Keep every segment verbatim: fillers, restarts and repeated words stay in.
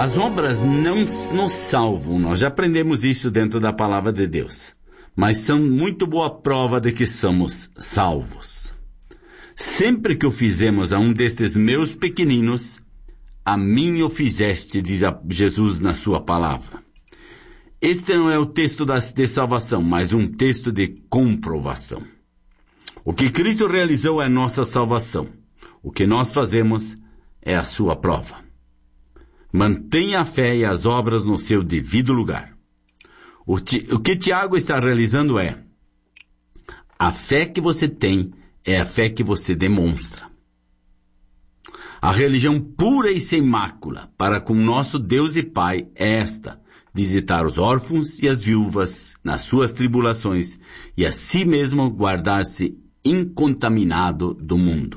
As obras não nos salvam, nós já aprendemos isso dentro da palavra de Deus, mas são muito boa prova de que somos salvos. Sempre que o fizemos a um destes meus pequeninos, a mim o fizeste, diz Jesus na sua palavra. Este não é o texto de salvação, mas um texto de comprovação. O que Cristo realizou é nossa salvação. O que nós fazemos é a sua prova. Mantenha a fé e as obras no seu devido lugar. O, ti, o que Tiago está realizando é: a fé que você tem é a fé que você demonstra. A religião pura e sem mácula para com nosso Deus e Pai é esta: visitar os órfãos e as viúvas nas suas tribulações e a si mesmo guardar-se incontaminado do mundo.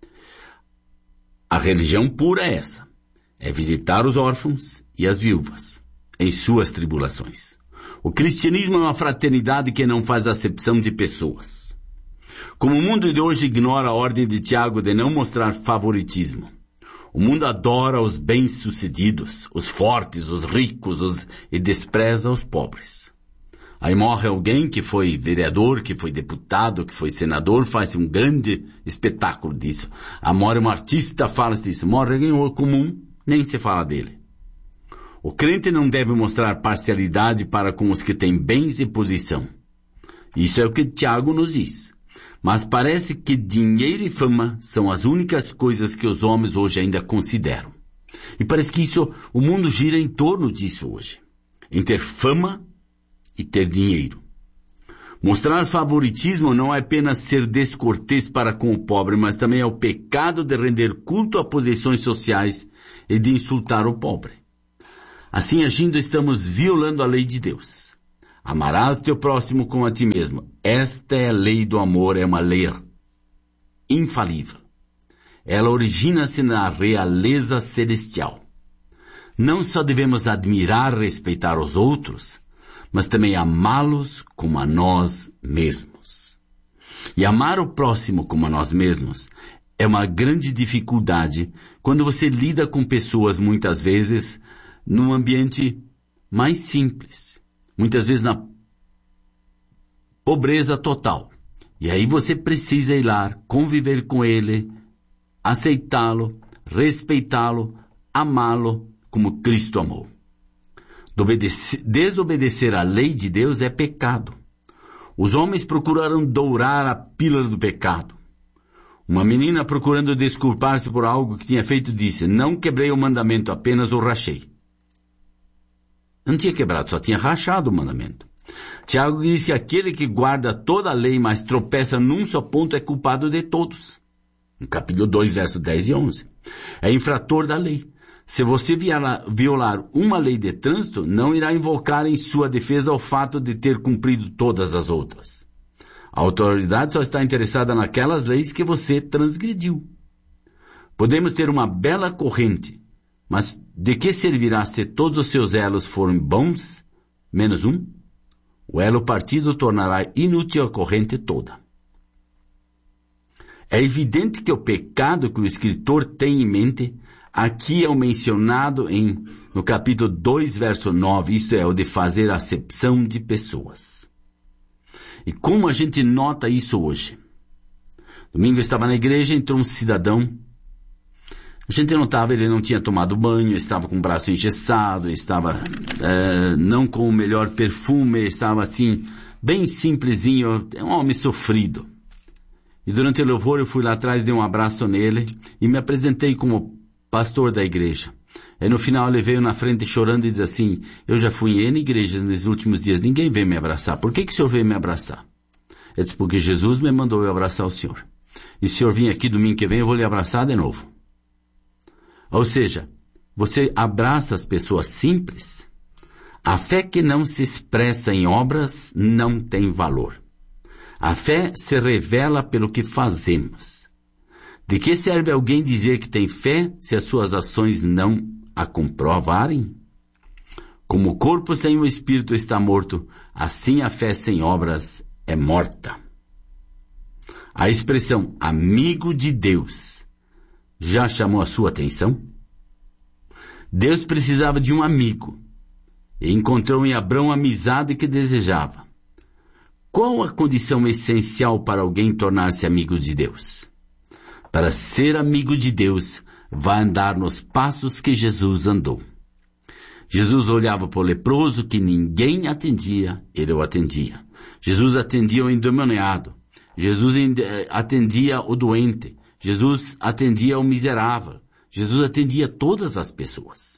A religião pura é essa: é visitar os órfãos e as viúvas em suas tribulações. O cristianismo é uma fraternidade que não faz acepção de pessoas. Como o mundo de hoje ignora a ordem de Tiago de não mostrar favoritismo, o mundo adora os bem-sucedidos, os fortes, os ricos os... e despreza os pobres. Aí morre alguém que foi vereador, que foi deputado, que foi senador, faz um grande espetáculo disso. Ah, morre um artista, fala disso. Morre alguém comum, nem se fala dele. O crente não deve mostrar parcialidade para com os que têm bens e posição. Isso é o que Tiago nos diz. Mas parece que dinheiro e fama são as únicas coisas que os homens hoje ainda consideram. E parece que isso, o mundo gira em torno disso hoje. Em ter fama e ter dinheiro. Mostrar favoritismo não é apenas ser descortês para com o pobre, mas também é o pecado de render culto a posições sociais e de insultar o pobre. Assim agindo, estamos violando a lei de Deus. Amarás teu próximo como a ti mesmo. Esta é a lei do amor, é uma lei infalível. Ela origina-se na realeza celestial. Não só devemos admirar e respeitar os outros, mas também amá-los como a nós mesmos. E amar o próximo como a nós mesmos é uma grande dificuldade quando você lida com pessoas muitas vezes num ambiente mais simples. Muitas vezes na pobreza total. E aí você precisa ir lá, conviver com ele, aceitá-lo, respeitá-lo, amá-lo como Cristo amou. Desobedecer à lei de Deus é pecado. Os homens procuraram dourar a pílula do pecado. Uma menina procurando desculpar-se por algo que tinha feito disse: não quebrei o mandamento, apenas o rachei. Não tinha quebrado, só tinha rachado o mandamento. Tiago diz que aquele que guarda toda a lei, mas tropeça num só ponto, é culpado de todos. No capítulo dois, versos dez e onze. É infrator da lei. Se você violar uma lei de trânsito, não irá invocar em sua defesa o fato de ter cumprido todas as outras. A autoridade só está interessada naquelas leis que você transgrediu. Podemos ter uma bela corrente, mas de que servirá se todos os seus elos forem bons, menos um? O elo partido tornará inútil a corrente toda. É evidente que o pecado que o escritor tem em mente aqui é o mencionado em, no capítulo dois, verso nove, isto é, o de fazer acepção de pessoas. E como a gente nota isso hoje? Domingo eu estava na igreja, entrou um cidadão. A gente notava, ele não tinha tomado banho, estava com o braço engessado, estava é, não com o melhor perfume, estava assim, bem simplesinho, um homem sofrido. E durante o louvor eu fui lá atrás, dei um abraço nele e me apresentei como pastor da igreja. Aí no final ele veio na frente chorando e diz assim: eu já fui em N igrejas nesses últimos dias, ninguém veio me abraçar. Por que que o senhor veio me abraçar? Eu disse: porque Jesus me mandou eu abraçar o senhor. E se o senhor vir aqui domingo que vem, eu vou lhe abraçar de novo. Ou seja, você abraça as pessoas simples. A fé que não se expressa em obras não tem valor. A fé se revela pelo que fazemos. De que serve alguém dizer que tem fé se as suas ações não a comprovarem? Como o corpo sem o espírito está morto, assim a fé sem obras é morta. A expressão amigo de Deus já chamou a sua atenção? Deus precisava de um amigo e encontrou em Abrão a amizade que desejava. Qual a condição essencial para alguém tornar-se amigo de Deus? Para ser amigo de Deus, vai andar nos passos que Jesus andou. Jesus olhava para o leproso que ninguém atendia, ele o atendia. Jesus atendia o endemoniado. Jesus atendia o doente. Jesus atendia o miserável. Jesus atendia todas as pessoas.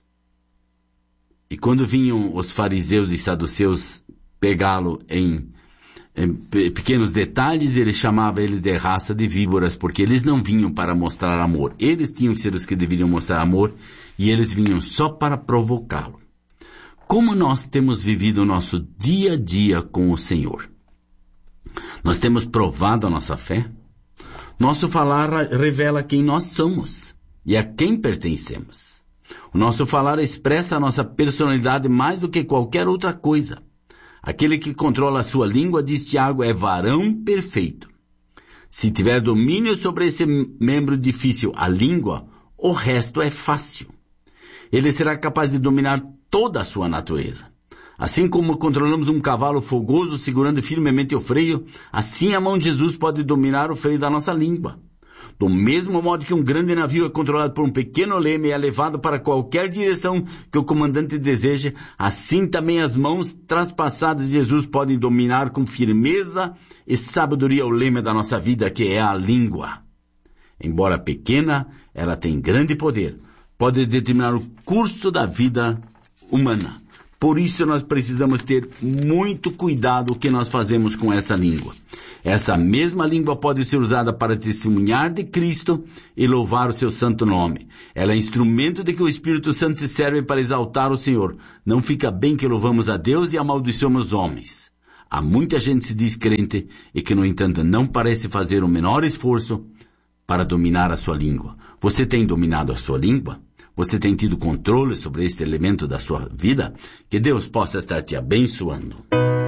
E quando vinham os fariseus e saduceus pegá-lo em, em pequenos detalhes, ele chamava eles de raça de víboras, porque eles não vinham para mostrar amor. Eles tinham que ser os que deveriam mostrar amor, e eles vinham só para provocá-lo. Como nós temos vivido o nosso dia a dia com o Senhor? Nós temos provado a nossa fé? Nosso falar revela quem nós somos e a quem pertencemos. O nosso falar expressa a nossa personalidade mais do que qualquer outra coisa. Aquele que controla a sua língua, diz Tiago, é varão perfeito. Se tiver domínio sobre esse membro difícil, a língua, o resto é fácil. Ele será capaz de dominar toda a sua natureza. Assim como controlamos um cavalo fogoso segurando firmemente o freio, assim a mão de Jesus pode dominar o freio da nossa língua. Do mesmo modo que um grande navio é controlado por um pequeno leme e é levado para qualquer direção que o comandante deseje, assim também as mãos traspassadas de Jesus podem dominar com firmeza e sabedoria o leme da nossa vida, que é a língua. Embora pequena, ela tem grande poder. Pode determinar o curso da vida humana. Por isso nós precisamos ter muito cuidado o que nós fazemos com essa língua. Essa mesma língua pode ser usada para testemunhar de Cristo e louvar o seu santo nome. Ela é instrumento de que o Espírito Santo se serve para exaltar o Senhor. Não fica bem que louvamos a Deus e amaldiçoamos os homens. Há muita gente que se diz crente e que, no entanto, não parece fazer o menor esforço para dominar a sua língua. Você tem dominado a sua língua? Você tem tido controle sobre este elemento da sua vida? Que Deus possa estar te abençoando.